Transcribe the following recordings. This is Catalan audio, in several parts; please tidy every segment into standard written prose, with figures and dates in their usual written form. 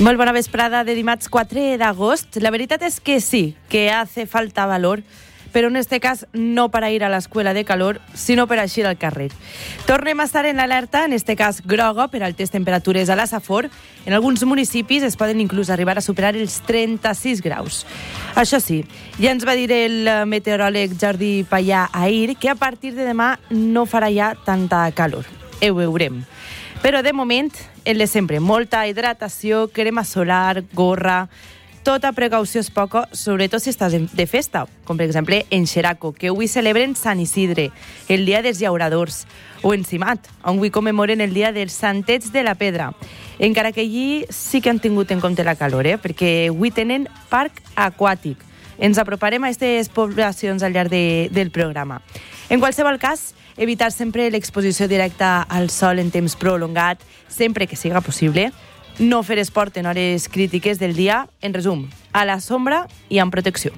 Molt bona vesprada de dimarts 4 d'agost. La veritat és que sí, que hace falta valor, però en este cas no para ir a l'escuela de calor, sinó per eixir al carrer. Tornem a estar en l'alerta, en este cas groga, per altes temperatures a la Safor. En alguns municipis es poden inclús arribar a superar els 36 graus. Això sí, ja ens va dir el meteoròleg Jordi Payà ahir que a partir de demà no farà ja tanta calor. Ho veurem. Però de moment, el de sempre, molta hidratació, crema solar, gorra. Tota precaució és poca, sobretot si estàs de festa, com per exemple en Xeraco, que avui celebren Sant Isidre, el dia dels llauradors, o en Simat, on avui commemoren el dia dels Santets de la Pedra. Encara que allí sí que han tingut en compte la calor, perquè avui tenen parc aquàtic. Ens aproparem a aquestes poblacions al llarg del programa. En qualsevol cas, evitar sempre l'exposició directa al sol en temps prolongat, sempre que siga possible. No fer esport en hores crítiques del dia, en resum, a la sombra i amb protecció.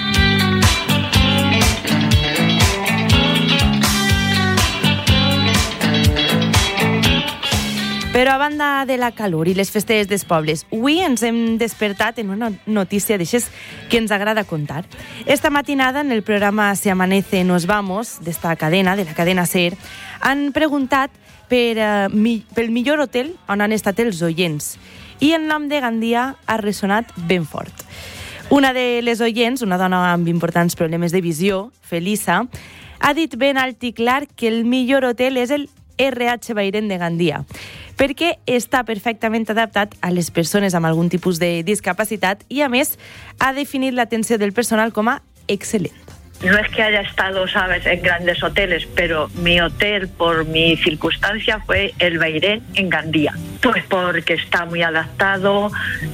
Però a banda de la calor i les festes dels pobles, avui ens hem despertat en una notícia d'aixes que ens agrada contar. Esta matinada, en el programa Si amanece nos vamos, d'esta cadena, de la cadena SER, han preguntat pel millor hotel on han estat els oients. I el nom de Gandia ha ressonat ben fort. Una de les oients, una dona amb importants problemes de visió, Felisa, ha dit ben alt i clar que el millor hotel és el RH Bairen de Gandia, perquè està perfectament adaptat a les persones amb algun tipus de discapacitat i, a més, ha definit l'atenció del personal com a excel·lent. No es que haya estado, sabes, en grandes hoteles, pero mi hotel, por mi circunstancia, fue el Bairen en Gandía. Pues porque está muy adaptado,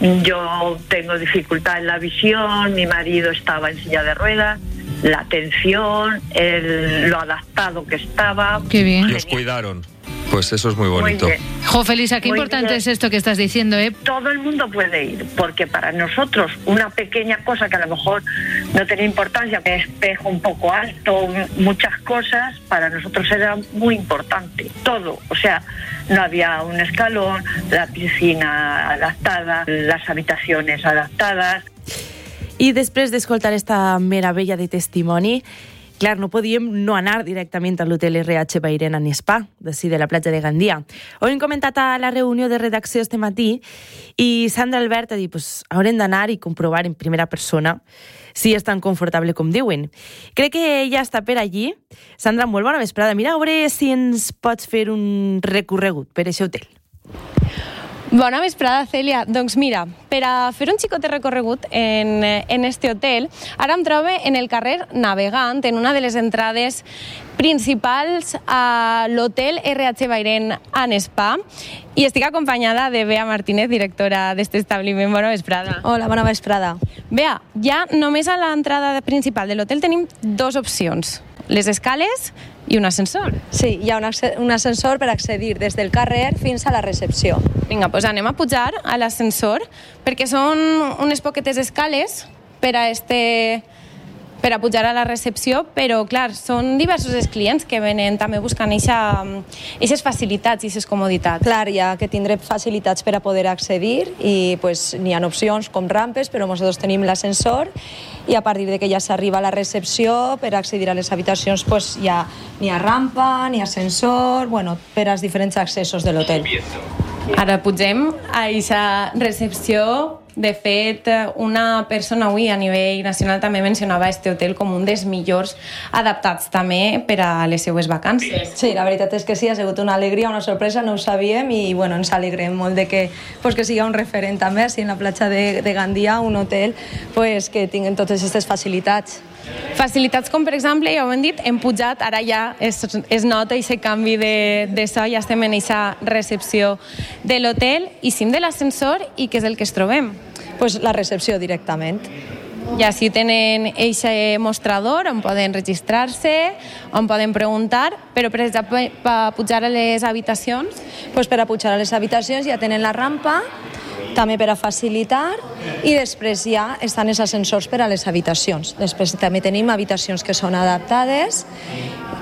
yo tengo dificultad en la visión, mi marido estaba en silla de ruedas, la atención, lo adaptado que estaba. Qué bien. Los cuidaron. Pues eso es muy bonito. Muy bien. Jo, Felisa, qué Muy importante bien. es esto que estás diciendo, ¿eh? Todo el mundo puede ir, porque para nosotros una pequeña cosa que a lo mejor no tenía importancia, un espejo un poco alto, muchas cosas, para nosotros era muy importante. Todo, o sea, no había un escalón, la piscina adaptada, las habitaciones adaptadas. I després d'escoltar esta meravella de testimoni, clar, no podíem no anar directament a l'hotel RH Bairen en Spa, d'ací de la platja de Gandia. Ho hem comentat a la reunió de redacció este matí i Sandra Albert ha dit, pues, haurem d'anar i comprovar en primera persona si és tan confortable com diuen. Crec que ja està per allí. Sandra, molt bona vesprada. Mira, a veure si ens pots fer un recorregut per aquest hotel. Bona vesprada, Cèlia. Doncs mira, per a fer un xicot de recorregut en este hotel, ara em trobo en el carrer Navegant, en una de les entrades principals a l'hotel RH Bairen en Spa, i estic acompanyada de Bea Martínez, directora d'aquest establiment. Bona vesprada. Hola, bona vesprada. Bea, ja només a l'entrada principal de l'hotel tenim dues opcions, les escales i un ascensor. Sí, hi ha un ascensor per accedir des del carrer fins a la recepció. Vinga, doncs anem a pujar a l'ascensor, perquè són unes poquetes escales per a pujar a la recepció, però, clar, són diversos els clients que venen també buscant aquestes facilitats i aquestes comoditats. Clar, hi ha que tindrem facilitats per a poder accedir i pues, n'hi ha opcions com rampes, però nosaltres tenim l'ascensor i a partir de que ja s'arriba a la recepció, per accedir a les habitacions pues, n'hi ha rampa, n'hi ha ascensor, bueno, per als diferents accessos de l'hotel. Ara pugem a aquesta recepció. De fet, una persona avui a nivell nacional també mencionava este hotel com un dels millors adaptats també per a les seues vacances. Sí, la veritat és que sí, ha sigut una alegria, una sorpresa, no ho sabíem i bueno, ens alegrem molt de que siga un referent també així en la platja de Gandia, un hotel que tinguen totes aquestes facilitats. Facilitats com, per exemple, ja ho hem dit, hem pujat, ara ja es nota aquest canvi de so, ja estem en aquesta recepció de l'hotel i cim de l'ascensor, i què és el que es trobem? Pues la recepció directament. I així tenen aquest mostrador on poden registrar-se, on poden preguntar, però per exemple, per pujar a les habitacions? Pues per a pujar a les habitacions ja tenen la rampa, també per a facilitar, i després ja estan els ascensors per a les habitacions. Després també tenim habitacions que són adaptades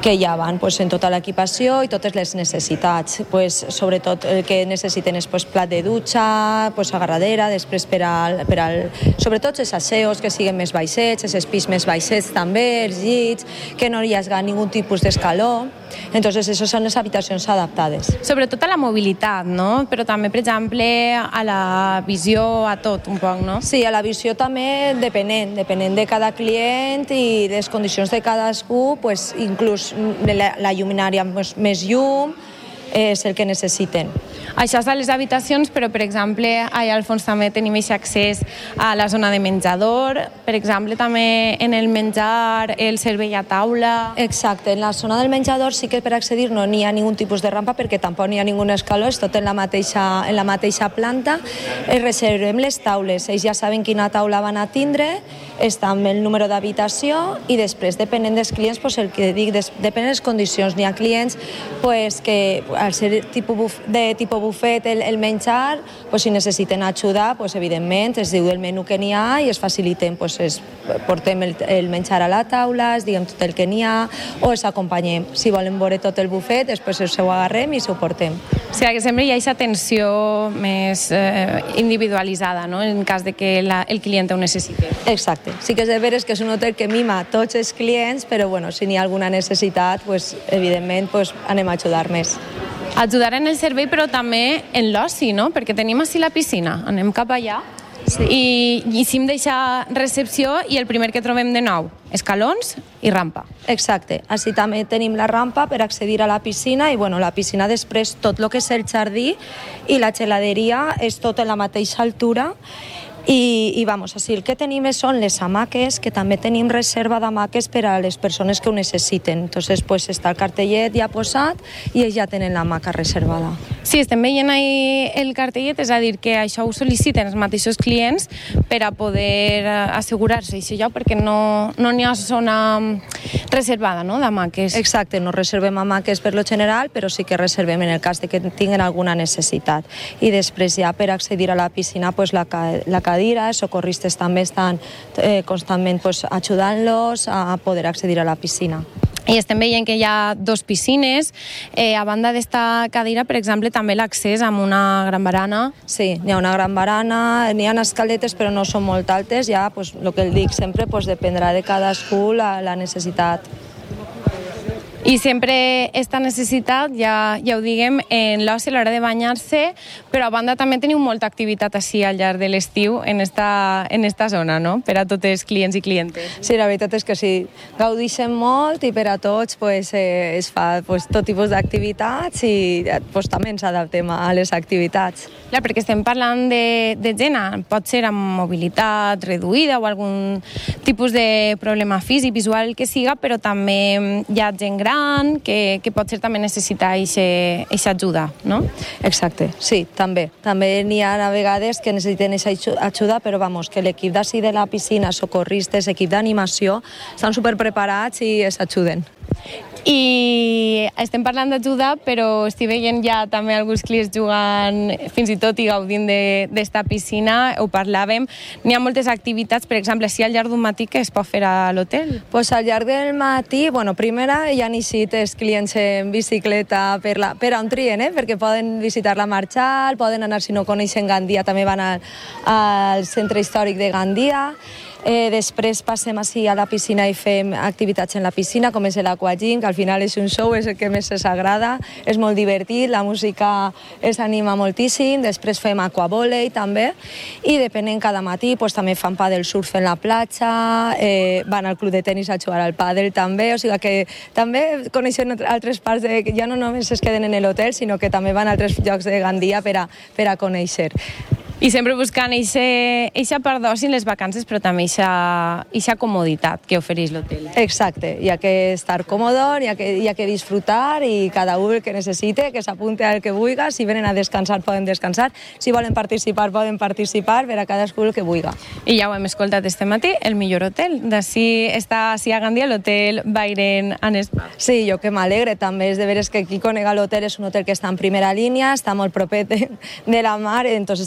que ja van en tota l'equipació i totes les necessitats. Sobretot el que necessiten és plat de dutxa, agarradera, després sobretot els asseos que siguin més baixets, els espis més baixets també, els llits, que no hi hagi ningú tipus d'escaló. Entonces, això són les habitacions adaptades. Sobretot a la mobilitat, no? Però també, per exemple, a la visió, a tot, un poc, no? Sí, a la visió també depenent de cada client i les condicions de cadascú, inclús la lluminària, més llum, és el que necessiten. Això és a les habitacions, però, per exemple, allà al fons també tenim aquest accés a la zona de menjador, per exemple, també en el menjar, el servei a taula... Exacte, en la zona del menjador sí que per accedir no n'hi ha ningun tipus de rampa perquè tampoc n'hi ha ningun escaló, és tot en la mateixa planta. Reservem les taules, ells ja saben quina taula van a tindre, està amb el número d'habitació i després, depenent dels clients, el que dic, depèn de les condicions. N'hi ha clients que, al ser de tipus bufet el menjar, si necessiten ajudar, evidentment es diu el menú que n'hi ha i es faciliten, portem el menjar a la taula, es diguem tot el que n'hi ha o els acompanyem. Si volen veure tot el bufet, després ho agarrem i s'ho portem. O sigui que sempre hi ha aquesta atenció més individualitzada, no?, en cas de que el client ho necessiti. Exacte. Sí que és de veres que és un hotel que mima tots els clients, però si n'hi ha alguna necessitat, evidentment anem a ajudar més. Ajudar en el servei, però també en l'oci, no? Perquè tenim així la piscina, anem cap allà i si em deixa recepció i el primer que trobem de nou, escalons i rampa. Exacte, així també tenim la rampa per accedir a la piscina i la piscina després tot el que és el jardí i la geladeria és tot a la mateixa altura. I així el que tenim són les hamaques, que també tenim reserva d'hamaques per a les persones que ho necessiten. Entonces, està el cartellet ja posat i ells ja tenen l'hamaca reservada. Sí, estem veient ahí el cartellet, és a dir, que això ho sol·liciten els mateixos clients per a poder assegurar-se això ja, perquè no n'hi ha zona reservada, no?, d'hamaques. Exacte, no reservem hamaques per lo general, però sí que reservem en el cas de que tinguin alguna necessitat. I després ja per accedir a la piscina, la cadira, els socorristes també estan constantment ajudant-los a poder accedir a la piscina. I estem veient que hi ha 2 piscines. A banda d'esta cadira, per exemple, també l'accés amb una gran barana. Sí, n'hi ha una gran barana, n'hi ha escaletes, però no són molt altes. Ja, el que el dic sempre, dependrà de cadascú la necessitat. I sempre esta necessitat, ja ho diguem, en l'oci a l'hora de banyar-se, però a banda també teniu molta activitat així al llarg de l'estiu en esta zona, no?, per a tots els clients i clientes. Sí, la veritat és que sí, gaudixen molt i per a tots es fa tot tipus d'activitats i també ens adaptem a les activitats. Clar, perquè estem parlant de gent, pot ser amb mobilitat reduïda o algun tipus de problema físic, visual, que siga, però també hi ha gent gran que pot ser també necessita aquesta ajuda, no? Exacte, sí, també. També n'hi ha a vegades que necessiten aquesta ajuda, però que l'equip d'ací de la piscina, socorristes, equip d'animació, estan superpreparats i es ajuden. I estem parlant d'ajuda, però estic veient ja també alguns clients jugant fins i tot i gaudint d'esta piscina, ho parlàvem. N'hi ha moltes activitats, per exemple, si al llarg d'un matí que es pot fer a l'hotel? Al llarg del matí, primera hi ha eixit els clients en bicicleta per on trien, perquè poden visitar la Marxal, poden anar, si no coneixen Gandia, també van al centre històric de Gandia. Després passem així a la piscina i fem activitats en la piscina, com és l'aquagym, que al final és un show, és el que més ens agrada, és molt divertit, la música ens anima moltíssim. Després fem aquavòlei també, i depenent cada matí també fan pàdel surf en la platja, van al club de tenis a jugar al pàdel també, o sigui que també coneixen altres parts, ja no només es queden en l'hotel, sinó que també van a altres llocs de Gandia per a conèixer. I sempre buscant eixa part d'oci en les vacances, però també eixa comoditat que ofereix l'hotel. Exacte, hi ha que estar còmode, hi ha que disfrutar i cada un el que necessite, que s'apunte al que vulgui. Si venen a descansar, poden descansar. Si volen participar, poden participar, per a cadascú el que vulgui. I ja ho hem escoltat este matí, el millor hotel. D'ací està a Gandia, l'hotel Bayren and Spa. Sí, jo que m'alegre també. És de veres que aquí conega l'hotel, és un hotel que està en primera línia, està molt proper de la mar, entonces també està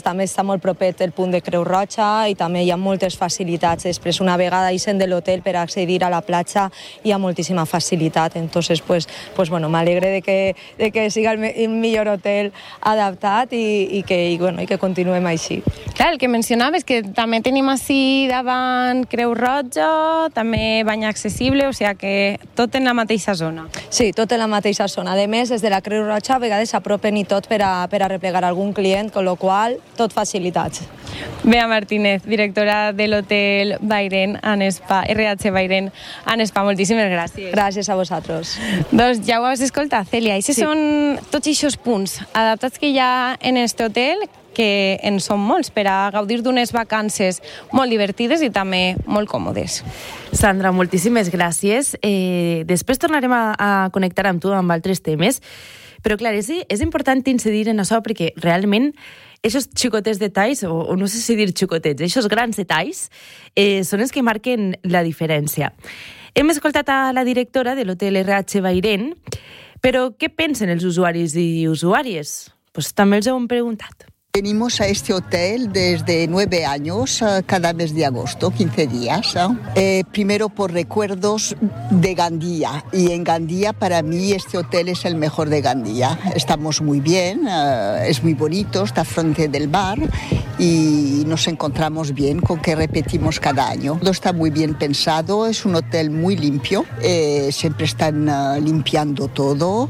molt propet el punt de Creu Roja i també hi ha moltes facilitats. Després, una vegada eixen de l'hotel per accedir a la platja, hi ha moltíssima facilitat. Entonces, pues bueno, m'alegre de que siga el millor hotel adaptat i que continuem així. Clar, el que mencionaves, que també tenim així davant Creu Roja, també bany accessible, o sigui que tot en la mateixa zona. Sí, tot en la mateixa zona. A més, des de la Creu Roja a vegades s'apropen i tot per a replegar algun client, con lo qual tot facilitats. Bea Martínez, directora de l'hotel Bairen en Spa, RH Bairen en Spa, moltíssimes gràcies. Gràcies a vosaltres. Doncs ja ho has escoltat, Cèlia. Aquests són tots aquests punts adaptats que hi ha en aquest hotel, que en són molts, per a gaudir d'unes vacances molt divertides i també molt còmodes. Sandra, moltíssimes gràcies. Després tornarem a connectar amb tu amb altres temes, però clar, és important incidir en això perquè realment aquests xicotets detalls, o no sé si dir xicotets, aquests grans detalls són els que marquen la diferència. Hem escoltat a la directora de l'hotel RH Bairen, però què pensen els usuaris i usuàries? Pues també els hem preguntat. Venimos a este hotel desde 9 años, cada mes de agosto, 15 días. Primero por recuerdos de Gandía. Y en Gandía, para mí, este hotel es el mejor de Gandía. Estamos muy bien, es muy bonito, está frente del mar y nos encontramos bien, con que repetimos cada año. Todo está muy bien pensado, es un hotel muy limpio, siempre están limpiando todo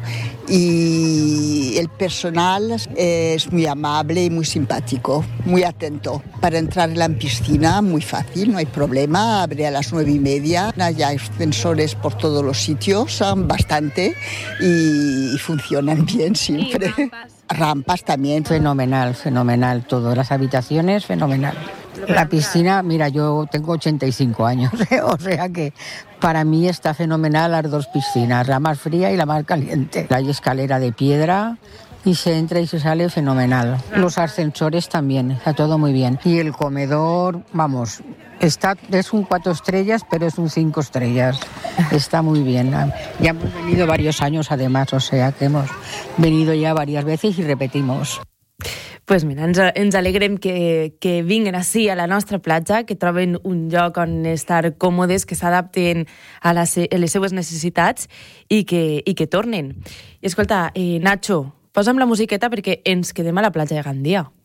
y el personal es muy amable y muy simpático, muy atento. Para entrar en la piscina, muy fácil, no hay problema, abre a las 9:30, hay ascensores por todos los sitios, bastante, y funcionan bien siempre. Y rampas también. Fenomenal todo, las habitaciones, fenomenal. La piscina, mira, yo tengo 85 años, o sea que para mí está fenomenal las dos piscinas, la más fría y la más caliente. Hay escalera de piedra y se entra y se sale fenomenal. Los ascensores también, está todo muy bien. Y el comedor, vamos, es un 4 estrellas, pero es un 5 estrellas. Está muy bien. Ya hemos venido varios años además, o sea que hemos venido ya varias veces y repetimos. Pues mira, ens alegrem que vinguen així a la nostra platja, que troben un lloc on estar còmodes, que s'adapten a les seues necessitats i que tornen. I escolta, Nacho, posa'm la musiqueta perquè ens quedem a la platja de Gandia.